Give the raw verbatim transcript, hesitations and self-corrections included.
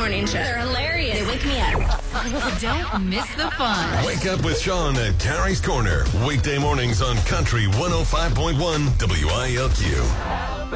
morning show. They're hilarious. They wake me up. Don't miss the fun. Wake up with Sean at Carrie's Corner. Weekday mornings on Country one oh five point one W I L Q.